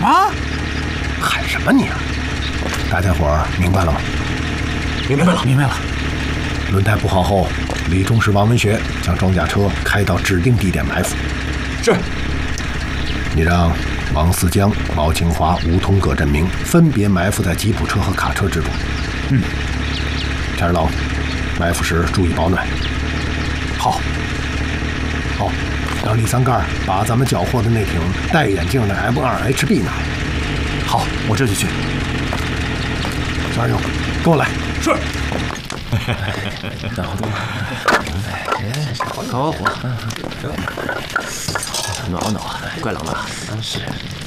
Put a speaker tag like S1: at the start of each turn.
S1: 么？
S2: 喊什么你啊？大家伙儿明白了吗？
S1: 明白了，明白了。
S2: 轮胎铺好后，李忠实、王文学将装甲车开到指定地点埋伏。
S1: 是。
S2: 你让王思江、毛清华、吴通、葛振明分别埋伏在吉普车和卡车之中。天冷，埋伏时注意保暖。
S1: 好。
S2: 好，让李三盖把咱们缴获的那挺戴眼镜的 M2HB 拿来。
S1: 好，我这就去。
S2: 小二勇，跟我来。
S1: 是。
S3: 等会儿，高火，暖和暖和，怪冷的。是。